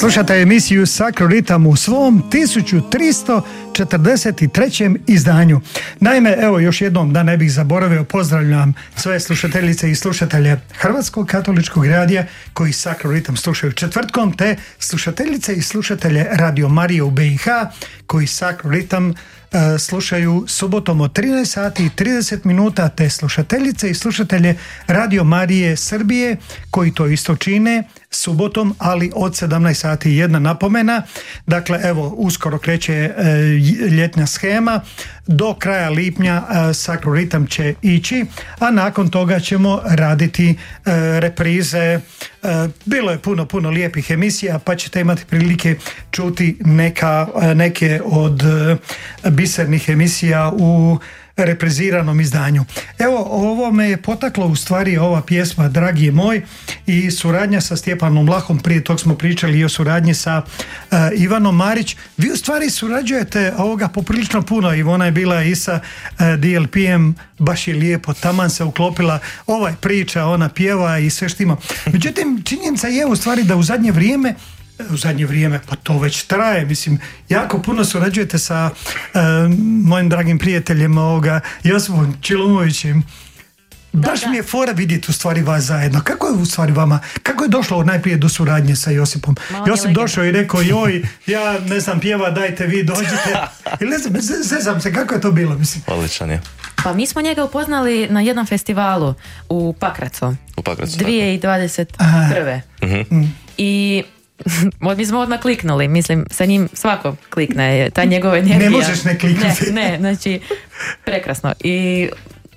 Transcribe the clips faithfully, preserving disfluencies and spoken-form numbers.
Slušate emisiju Sacro Ritam u svom tisuću tristo četrdeset trećem izdanju. Naime, evo još jednom, da ne bih zaboravio, pozdravljam sve slušateljice i slušatelje Hrvatskog katoličkog radija koji Sacro Ritam slušaju četvrtkom, te slušateljice i slušatelje Radio Marije u B i H koji Sacro Ritam slušaju subotom od trinaest sati i trideset minuta, te slušateljice i slušatelje Radio Marije Srbije koji to isto čine subotom, ali od sedamnaest sati. Jedna napomena, dakle evo uskoro kreće e, ljetna shema, do kraja lipnja e, Sacro Ritam će ići, a nakon toga ćemo raditi e, reprize. E, bilo je puno, puno lijepih emisija, pa ćete imati prilike čuti neka, neke od e, bisernih emisija u repriziranom izdanju. Evo, ovo me je potaklo u stvari ova pjesma Dragi je moj i suradnja sa Stjepanom Vlahom. Prije tog smo pričali i o suradnji sa uh, Ivanom Marić. Vi u stvari surađujete ovoga poprilično puno. Ivona je bila i sa uh, D L P em, baš je lijepo, taman se uklopila ovaj priča, ona pjeva i sve štima. Međutim, činjenica je u stvari da u zadnje vrijeme u zadnje vrijeme, pa to već traje, mislim, jako puno surađujete sa uh, mojim dragim prijateljem ovoga Josipom Čilumovićem. Baš da, da. mi je fora vidjeti u stvari vas zajedno. Kako je u stvari vama, kako je došlo najprije do suradnje sa Josipom? Josip došao i rekao, joj, ja ne znam pjeva, dajte vi dođite. I ne znam, zezam se, kako je to bilo, mislim. Odličan je. Pa mi smo njega upoznali na jednom festivalu u Pakracu. U Pakracu. dvije tisuće dvadeset prve. Uh-huh. I mi smo odmah kliknuli, mislim, sa njim svako klikne, ta njegova energija. Ne možeš ne kliknuti. Ne, ne, znači, prekrasno. I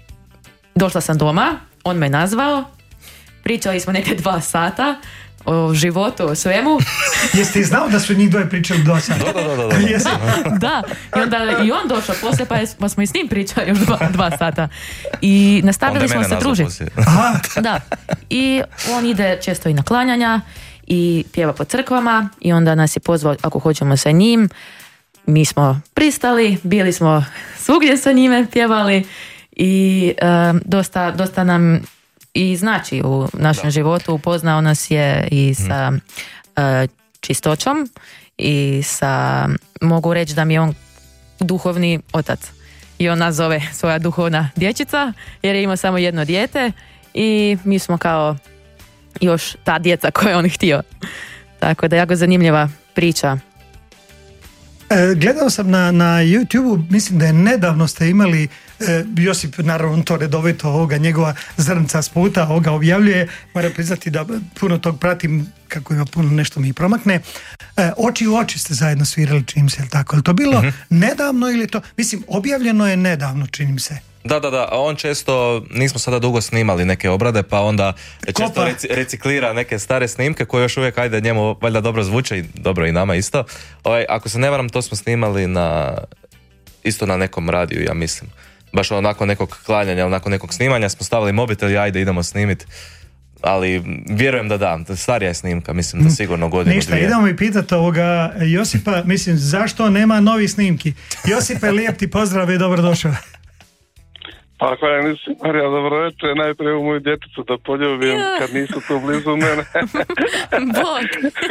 došla sam doma, on me nazvao, pričali smo neke dva sata o životu, o svemu. Jeste znao da su njih dvoje pričali dva sata? Da, da, da. Da, da. I onda i on došao poslije, pa, je, pa smo i s njim pričali još dva, dva sata. I nastavili smo se družiti. Da. I on ide često i na klanjanja i pjeva po crkvama i onda nas je pozvao ako hoćemo sa njim. Mi smo pristali, bili smo svugdje sa njime, pjevali i uh, dosta, dosta nam i znači u našem da. životu. Upoznao nas je i sa uh, čistoćom i sa, mogu reći da mi je on duhovni otac. I on nas zove svoja duhovna dječica jer je imao samo jedno dijete i mi smo kao još ta djeca koje je on htio. Tako da jako zanimljiva priča. E, gledao sam na, na YouTube, mislim da je nedavno ste imali, e, Josip naravno to redovito ovoga njegova zrnca s puta ovoga objavljuje, moram priznati da puno tog pratim, kako ima puno nešto mi promakne. E, oči u oči ste zajedno svirali, činim se, tako? Je li to bilo uh-huh. nedavno ili to, mislim, objavljeno je nedavno, činim se. Da, da, da, a on često, nismo sada dugo snimali neke obrade, pa onda često reci, reciklira neke stare snimke koje još uvijek, ajde, njemu valjda dobro zvuče i dobro i nama isto. Ovaj, ako se ne varam, to smo snimali na, isto na nekom radiju, ja mislim. Baš onako nekog klanjanja, onako nekog snimanja smo stavili mobitel i ajde, idemo snimiti. Ali vjerujem da da, starija je snimka, mislim da sigurno godinu Ništa, dvije. idemo mi pitati ovoga Josipa, mislim, zašto nema novih snimki? Josipe, lijep ti pozdrav i dobrodošao. Pa hvala nisi Marija, dobro večer, najprije u moju djeticu da poljubim yeah. kad nisu tu blizu mene. Bog.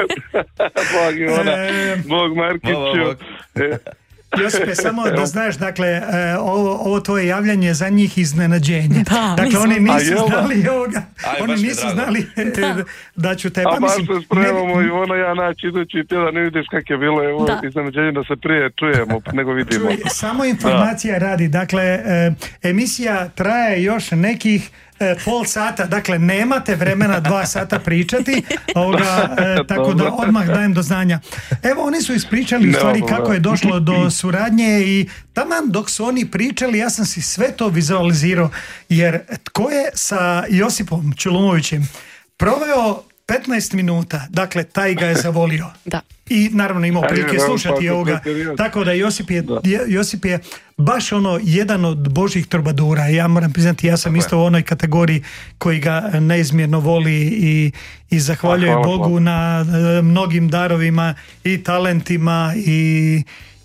Bog Ivana, e, Bog Markiću. E. Josipe, samo da znaš, dakle, ovo, ovo tvoje javljanje za njih iznenađenje. Da, dakle, oni nisu znali ovoga, Aj, oni nisu znali da. da ću te... A pa baš se spremamo i ona ja naći idući tjedan, ne vidiš kak je bilo evo, iznenađenje da se prije čujemo nego vidimo. Čuj, samo informacija da. radi, dakle, emisija traje još nekih E, pol sata, dakle nemate vremena dva sata pričati ovoga, e, tako da odmah dajem do znanja. Evo, oni su ispričali u stvari kako je došlo do suradnje i taman dok su oni pričali ja sam si sve to vizualizirao, jer tko je sa Josipom Čilumovićem proveo petnaest minuta, dakle taj ga je zavolio. Da. I naravno imao prilike slušati ovoga. Tako da Josip je, Josip je baš ono jedan od božjih trubadura. Ja moram priznati, ja sam isto u onoj kategoriji koji ga neizmjerno voli i, i zahvaljuje Bogu na mnogim darovima i talentima i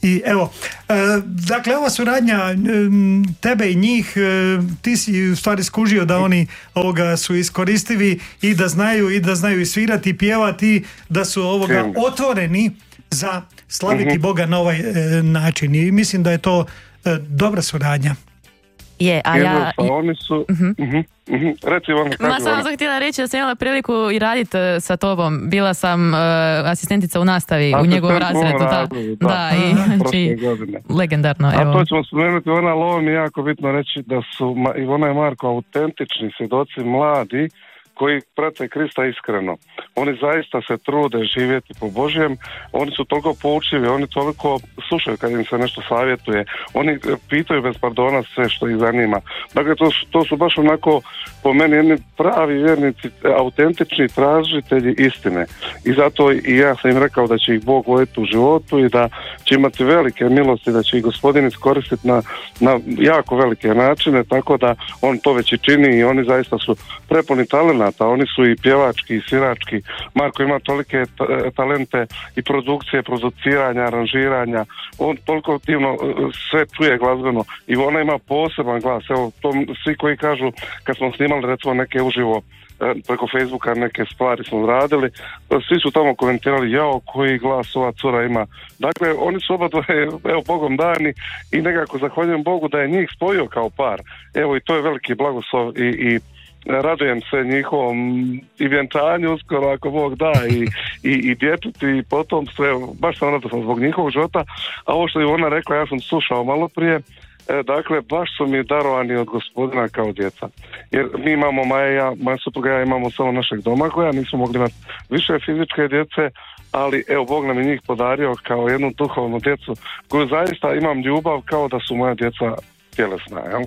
I evo, e, dakle ova suradnja e, tebe i njih, e, ti si u stvari skužio da oni ovoga su iskoristivi i da znaju i da znaju i svirati i pjevati, da su ovoga otvoreni za slaviti mm-hmm. Boga na ovaj e, način i mislim da je to e, dobra suradnja. Je, a ja... Pa oni su... Uh-huh. Uh-huh. Uh-huh. Reci vam kako. Ma samo sam htjela reći da sam imala priliku i raditi sa tobom. Bila sam uh, asistentica u nastavi Asistent u njegovom razredu. Da, razredu, da. da i znači, legendarno. Evo. A to ćemo spomenuti, ona Lova mi je jako bitno reći da su Ivona i Marko autentični svjedoci mladi koji prate Krista iskreno. Oni zaista se trude živjeti po Božjem, oni su toliko poučivi, oni toliko slušaju kad im se nešto savjetuje, oni pitaju bez pardona sve što ih zanima. Dakle, to su, to su baš onako po meni jedni pravi vjernici, autentični tražitelji istine. I zato i ja sam im rekao da će ih Bog voditi u životu i da će imati velike milosti, da će ih Gospodin iskoristiti na, na jako velike načine, tako da on to već i čini i oni zaista su prepuni talenata, oni su i pjevački i svirački. Marko ima tolike t- talente i produkcije, produciranja, aranžiranja, on toliko divno sve čuje glazbeno i ona ima poseban glas. Evo, to svi koji kažu kad smo snimali recimo neke uživo preko Facebooka neke stvari smo radili, svi su tamo komentirali jao koji glas ova cura ima. Dakle, oni su oba dvoje, evo, Bogom dani i nekako zahvaljujem Bogu da je njih spojio kao par. Evo i to je veliki blagoslov i, i radujem se njihovom i vjenčanju uskoro ako Bog da i, i, i djetetu i potomstvu, evo, baš sam radosan zbog njihovog života, a ovo što je ona rekla, ja sam slušao malo prije, E, dakle, baš su mi darovani od Gospodina kao djeca. Jer mi imamo, Maja i ja, moja supruga ja imamo samo našeg domagoja, nismo mogli imati više fizičke djece, ali evo, Bog nam je njih podario kao jednu duhovnu djecu, koju zaista imam ljubav kao da su moja djeca tjelesna, jel?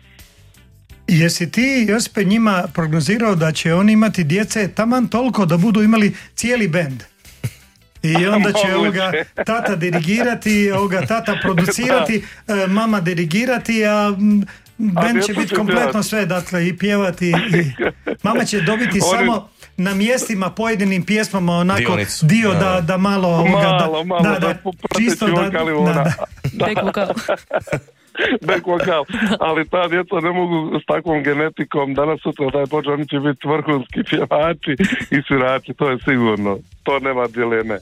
Jesi ti, Josipe, njima prognozirao da će oni imati djece taman toliko da budu imali cijeli bend? I onda će ovoga tata dirigirati, ovoga tata producirati, mama dirigirati, a bend će biti kompletno sve, dakle i pjevati. I mama će dobiti Oni... samo na mjestima pojedinim pjesmama onako Dionicu. dio da, da malo ovoga, malo, malo, da, da, da, čisto da, da, da. Back vokal. Back vokal. Ali ta djeca ne mogu s takvom genetikom, danas sutra daj Bože, oni će biti vrhunski pjevači i svirači, to je sigurno. To nema dileme.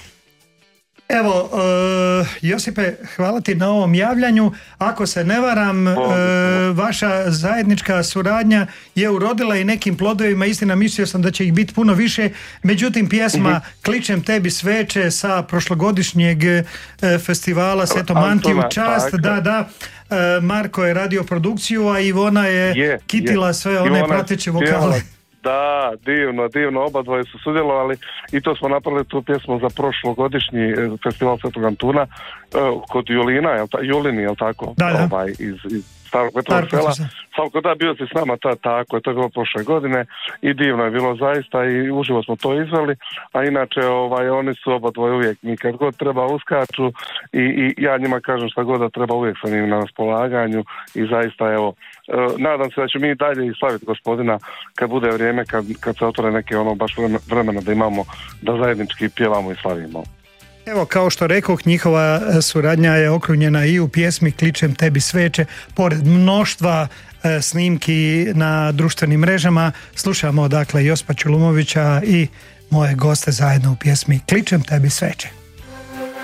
Evo, uh, Josipe, hvala ti na ovom javljanju. Ako se ne varam, uh, vaša zajednička suradnja je urodila i nekim plodovima. Istina, mislio sam da će ih biti puno više. Međutim, pjesma uh-huh. Kličem tebi sveće sa prošlogodišnjeg uh, festivala Svetom Antiju čast. Da, da. Uh, Marko je radio produkciju, a Ivona je, je kitila je. sve one Ivona prateće vokale. Da, divno, divno, oba dvoje su sudjelovali i to smo napravili tu pjesmu za prošlogodišnji festival Svetog Antuna uh, kod Julina, jel ta, Julini, jel tako? Da, da. Ovaj, iz, iz Starog Petrovog sela. Savko, da, bio si s nama, ta, tako je, to je bilo prošle godine i divno je bilo zaista i uživo smo to izveli, a inače ovaj, oni su oba dvoje uvijek, mi kad god treba uskaču i, i ja njima kažem šta god da treba, uvijek sam im na raspolaganju i zaista evo, nadam se da ću mi dalje i slaviti Gospodina kad bude vrijeme, kad, kad se otvore neke ono baš vremena da imamo, da zajednički pjevamo i slavimo. Evo, kao što rekoh, njihova suradnja je okrunjena i u pjesmi Kličem tebi sveće, pored mnoštva e, snimki na društvenim mrežama. Slušamo dakle Josipa Čulumovića i moje goste zajedno u pjesmi Kličem tebi sveće.